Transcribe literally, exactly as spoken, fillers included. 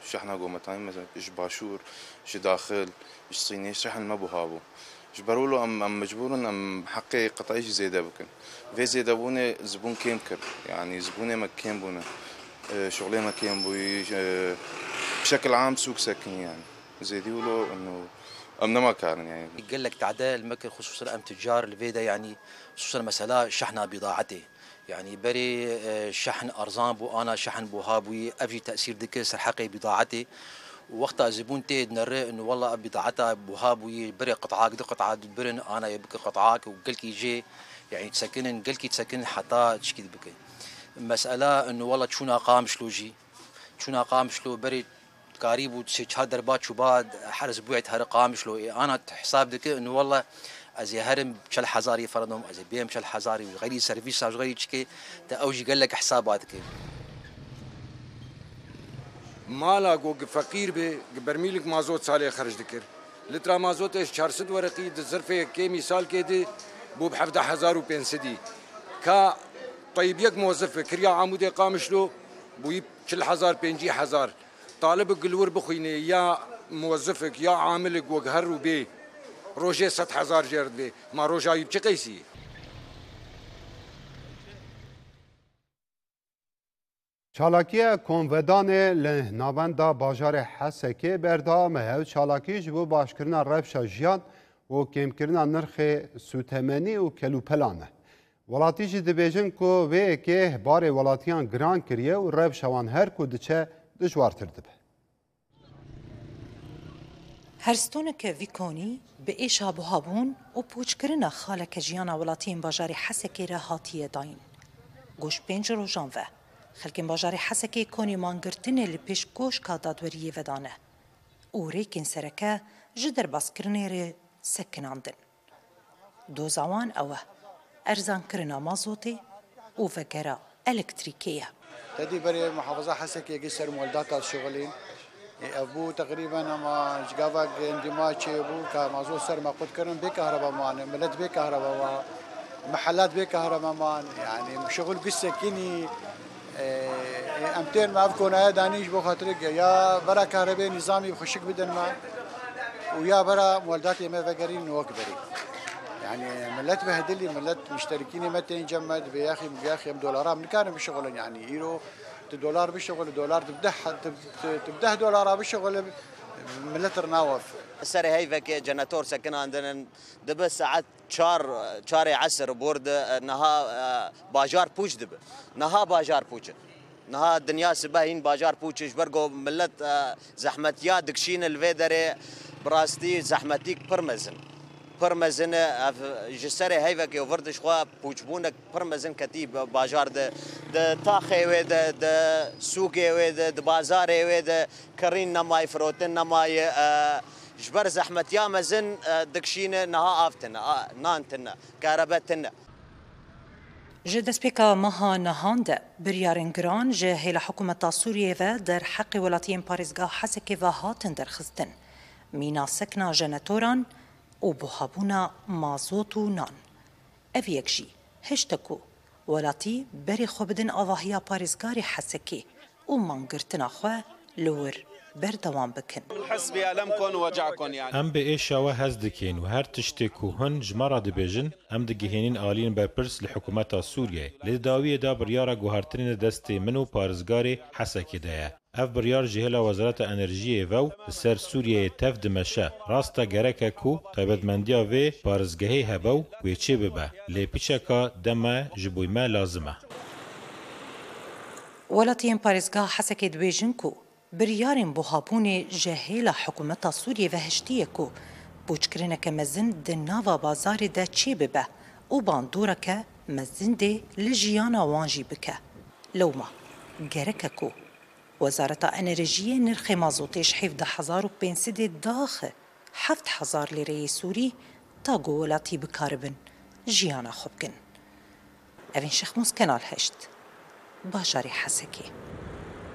شحنة قومتين مثلا إيش باشور إيش داخل إيش صيني شحن ما بهابو إيش برولو أم أم مجبورن أم حقي قطعيش زيادة بكن في زيادة بونه زبون كيمكر يعني زبونه ما كيم بونه شغلي ما كيم بوي بشكل عام سوق سكن يعني زي يقولوا إنه أمنا ما كان يعني يقول لك تعدال المكن خصوصا أم تجار الفيدا يعني خصوصا مسألة شحنة بضاعته يعني بري شحن أرزان بو أنا شحن بو هابوي أفي تأثير دك سرحقي بضاعته ووقتها زبون تيد نرى إنه والله بضاعتها بو هابوي بري قطعاك دي قطعة برن أنا يبكي قطعاك وقلك يجي يعني تسكن قلك تسكن حتى تشكي بك مسألة إنه والله شونا قام شلوجي شونا قام شلو بري قريب وتشي هذا دربات شو بعد حرس بوعت هر قام شلو أنا حساب دك إنه والله از هرم شل حزاري فرضهم از بيم شل حزاري وغيري سيرفيس از غيري تشكي تأوجي قال لك حساباتك مالا جو فقير به برميلك مازوت سالي خرج ذكر لترا مازوت ايش أربعمية ورقي الظرفه كي مثال كده بو ب حداشر هزار وخمسمية كا طيب يك موظف كريا عمودي قامشلو بو شل حزار خمسين هزار طالب قلور بخويني يا موظفك يا عاملك وقهر وبي روجه ست هزار جرد بي ما روجه يبچه قيسي چالاکی کنودان له ناوندا باجار حسکه بردا مهو چالاکیش بو باشکرنا رفشا جیان و کمکرنا نرخ سوتمنی و کلوپلانه ولاتیش دبیجن کو وی که بار ولاتیان گران کریه و رفشوان هر کو دچه دجوارتر دبه هرستونك فيكوني بإيشا بوهابون وبوچكرنا خالك جيانا ولاتين باجاري حسكي رهاتية داين گوش پنج روزان و خلکن باجاري حسكي كوني مانگرتن اللي پیش گوش كادادوريه ودانه و ريكن سركه جدر باسكرنه ره سكناندن دو زوان اوه ارزان كرنا مازوتي و وگرا الكتريكيه تدي بري محافظة حسكي قسر مولدات الشغلين ابو تقريبا اما جافاك اندماج ابو كمازو سر ما قد كرن بكهرباء مان ملت بكهرباء محلات بكهرباء مان يعني شغل قصه كيني امتين ما بكون يا دانيش بو خاطرك يا برا كهرباء نظامي بخشك بدن ما ويا برا مولدات ما فقرين وكبري يعني ملت بهدلي ملت مشتركين متى جمد بياخي بياخي دولارات من كانوا بشغل يعني يرو دولار بشغل دولار تبدح تبدح دولار بشغل ملتر ناوف السر هاي فك جناتور سكن عندنا دب ساعات شار شار عصر بورد نها باجار بوش دب نها باجار بوش نها الدنيا سباهين باجار بوش برجو ملت زحمتيا دكشين الفيدري براستي زحمتيك برمزن پرمزن جسر هیوا که وردش خوا پوچبونک پرمزن کتی باجار ده ده تاخه و ده ده سوقه و ده ده بازاره و ده کرین نمای فروتن نمای جبر زحمت یا مزن دکشین نها آفتن نانتن کاربتن جدس بيكا مها نهاند بريارن جران جه هلا حكومة سوريا و در حق ولاتين باريزغا حسكي و هاتن در خستن مينا سكنا جناتوران و بوهابونا مازوت و نان اف یکجی هشتکو ولاتی بری خوبدن آواهیا پارزگاری حسکی و منگرتنا خواه لور بردوام بکن حسبي ألمكن وجعكن يعني ام به ایشاوه هز دکین و هر تشتی که هن جمارا دبیجن ام دگهینین آلین بپرس لحکومت سوریه لداوی دا بریارا گوهرترین دست منو پارزگاری حسکی ده اف بریار جهلا وزارت انرژی و سر سوریه تف دمشه راستا گرکه کو قیبتمندیا و پارزگهی هبو و چه ببه لپیچکا دمه جبوی ما لازمه ولاتین پارزگاه حسکی دبیجن کو بريارن بوهابون جهيلا حكومة سوريا وهشتيكو بوچكرنك مزن دناوا بازار دا چي ببه و باندورك مزن دي لجيانا وانجي بك لوما گرككو وزارة انرژية نرخ مازوتيش حفظ حزار و بينسد داخل حفظ حزار لري سوري تاقو ولاتي بكاربن جيانا خبكن اوين شخموس كنال هشت باجاري حسكي